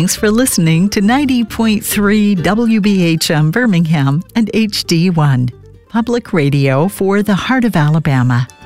Thanks for listening to 90.3 WBHM Birmingham and HD1, public radio for the heart of Alabama.